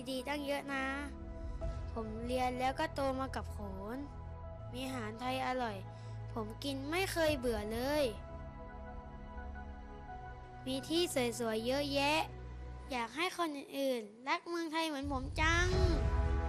ดีตั้งเยอะนะ ผมเรียนแล้วก็โตมากับโขน มีอาหารไทยอร่อย ผมกินไม่เคยเบื่อเลย มีที่สวยๆเยอะแยะ อยากให้คนอื่นๆรักเมืองไทยเหมือนผมจัง